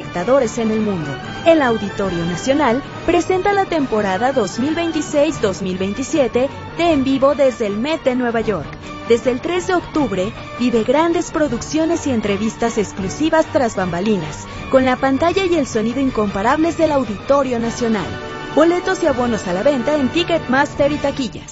espectadores en el mundo. El Auditorio Nacional presenta la temporada 2026-2027 de En Vivo desde el Met de Nueva York. Desde el 3 de octubre, vive grandes producciones y entrevistas exclusivas tras bambalinas, con la pantalla y el sonido incomparables del Auditorio Nacional. Boletos y abonos a la venta en Ticketmaster y taquillas.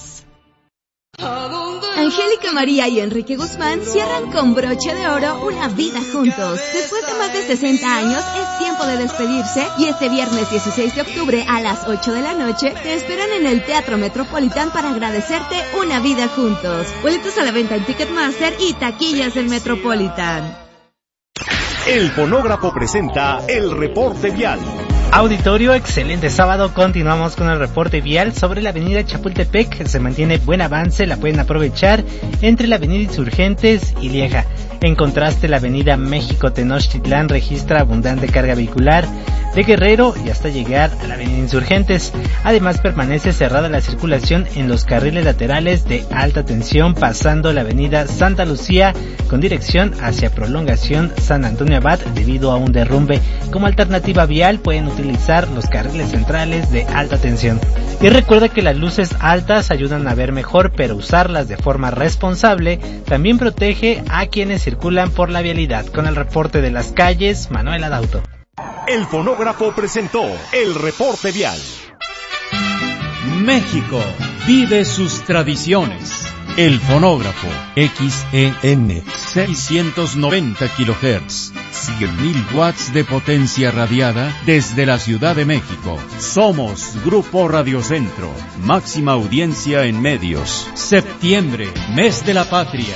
Angélica María y Enrique Guzmán cierran con broche de oro una vida juntos. Después de más de 60 años, es tiempo de despedirse y este viernes 16 de octubre a las 8 de la noche te esperan en el Teatro Metropolitan para agradecerte una vida juntos. Boletos a la venta en Ticketmaster y taquillas del Metropolitan. El Fonógrafo presenta el reporte vial. Auditorio, excelente sábado. Continuamos con el reporte vial sobre la avenida Chapultepec. Se mantiene buen avance, la pueden aprovechar entre la avenida Insurgentes y Lieja. En contraste, la avenida México-Tenochtitlán registra abundante carga vehicular de Guerrero y hasta llegar a la avenida Insurgentes. Además, permanece cerrada la circulación en los carriles laterales de alta tensión pasando la avenida Santa Lucía con dirección hacia prolongación San Antonio Abad debido a un derrumbe. Como alternativa vial pueden utilizar los carriles centrales de alta tensión. Y recuerda que las luces altas ayudan a ver mejor, pero usarlas de forma responsable también protege a quienes circulan por la vialidad. Con el reporte de las calles, Manuel Adauto. El Fonógrafo presentó el reporte vial. México vive sus tradiciones. El Fonógrafo, XEN, 690 kHz, 100.000 watts de potencia radiada desde la Ciudad de México. Somos Grupo Radiocentro, máxima audiencia en medios. Septiembre, mes de la patria.